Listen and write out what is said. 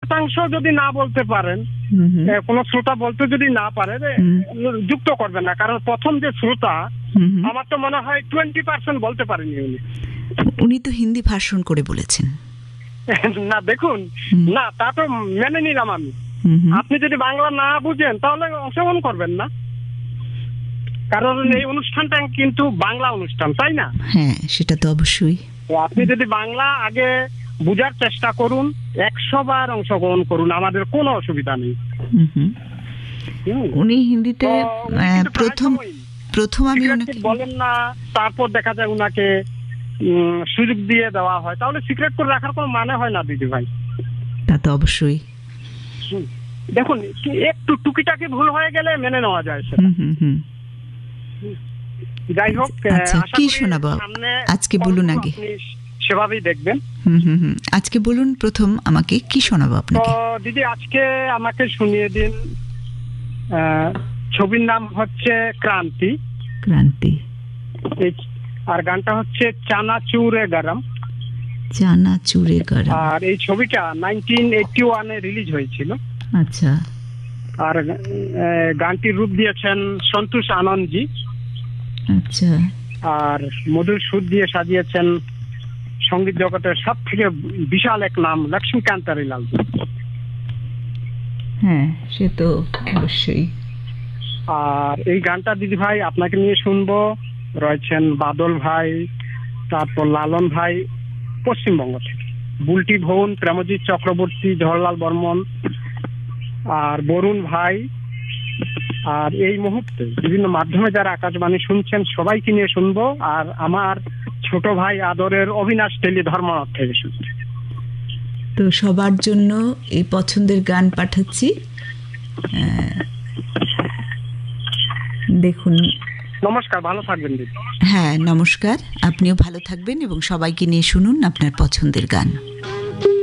শতাংশ যদি না বলতে পারেন, কোনো শ্রোতা বলতে যদি না পারে, যুক্ত করবেন না, কারণ প্রথম যে শ্রোতা আমার তো মনে হয় 20% বলতে পারেনি উনি তো হিন্দি ভাষণ করে বলেছেন। না দেখুন, না তা তো মেনে নিলাম আমি। আপনি যদি বাংলা না বুঝেন তাহলে অংশগ্রহণ করবেন না, কারণ এই অনুষ্ঠানটা কিন্তু বাংলা অনুষ্ঠান, তাই না? হ্যাঁ, সেটা তো অবশ্যই। আপনি যদি বাংলা আগে বুঝার চেষ্টা করুন, 100 বার অংশগ্রহণ করুন, আমাদের কোনো অসুবিধা নেই। উনি হিন্দিতে প্রথম আমি বলেন না, তারপর দেখা যায় উনাকে সুযোগ দিয়ে দেওয়া হয়, তাহলে সিক্রেট করে রাখার কোনো মানে হয় না দিদি ভাই। তা তো অবশ্যই। দেখুন, একটু টুকিটাকি ভুল হয়ে গেলে মেনে নেওয়া যায় সেটা। যাই হোক, কি শোনাবো আজকে বলুন, আগে সেভাবেই দেখবেন। আজকে বলুন প্রথম আমাকে কি শোনাবো আপনাকে? দিদি আজকে আমাকে শুনিয়ে দিন, ছবির নাম হচ্ছে ক্রান্তি। ক্রান্তি। আর গানটা হচ্ছে চানাচুরে গরম। চানাচুরে গরম। আর এই ছবিটা 1981-এ রিলিজ হয়েছিল। আচ্ছা। আর গানটির রূপ দিয়েছেন সন্তোষ আনন্দজি। আচ্ছা। আর মধুর সুর দিয়ে সাজিয়েছেন সঙ্গীত জগতের সব থেকে বিশাল এক নাম লক্ষ্মীকান্ত লাল। হ্যাঁ, সে তো অবশ্যই। আর এই গানটা দিদি ভাই আপনাকে নিয়ে শুনবো, রয়েছেন বাদল ভাই, তারপর লালন ভাই পশ্চিমবঙ্গ থেকে, বুলটি ভৌন, প্রেমজিৎ চক্রবর্তী, জওহরলাল বর্মন, আর বরুণ ভাই। আর এই মুহূর্তে বিভিন্ন মাধ্যমে যারা আকাশবাণী শুনছেন সবাইকে নিয়ে শুনবো, আর আমার ছোট ভাই আদরের অবিনাশ টেলি ধর্মনাথ থেকে শুনছে। তো সবার জন্য এই পছন্দের গান পাঠাচ্ছি। দেখুন। নমস্কার, ভালো থাকবেন দিদি। হ্যাঁ, নমস্কার, আপনিও ভালো থাকবেন এবং সবাইকে নিয়ে শুনুন আপনার পছন্দের গান।